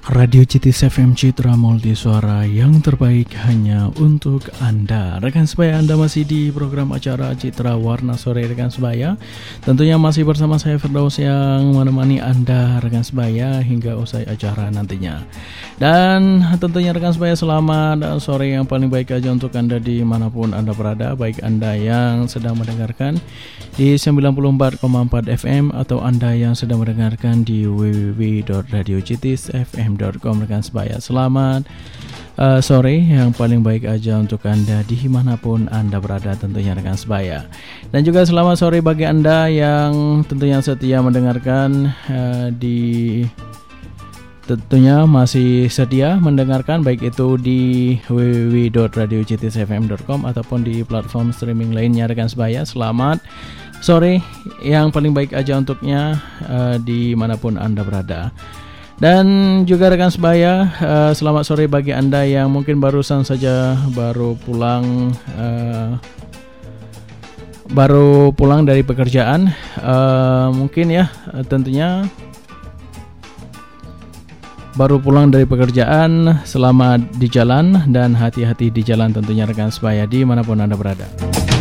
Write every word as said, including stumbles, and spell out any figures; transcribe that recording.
Radio Citis F M Citra Multi Suara yang terbaik hanya untuk Anda. Rekan sebaya, Anda masih di program acara Citra Warna Sore rekan sebaya. Tentunya masih bersama saya Firdaus yang menemani Anda rekan sebaya hingga usai acara nantinya. Dan tentunya rekan sebaya, selamat sore yang paling baik aja untuk Anda dimanapun Anda berada. Baik Anda yang sedang mendengarkan di sembilan puluh empat koma empat F M atau Anda yang sedang mendengarkan di w w w dot radio citis f m dot com rekan sebaya. Selamat uh, sore yang paling baik aja untuk Anda dimanapun Anda berada tentunya rekan sebaya. Dan juga selamat sore bagi Anda yang tentunya setia mendengarkan uh, di tentunya masih setia mendengarkan baik itu di w w w dot radio citis f m dot com ataupun di platform streaming lainnya rekan sebaya. Selamat sore yang paling baik aja untuknya uh, dimanapun Anda berada. Dan juga rekan sebaya, uh, selamat sore bagi Anda yang mungkin barusan saja baru pulang uh, baru pulang dari pekerjaan. Uh, mungkin ya tentunya baru pulang dari pekerjaan. Selamat di jalan dan hati-hati di jalan tentunya rekan sebaya dimanapun Anda berada.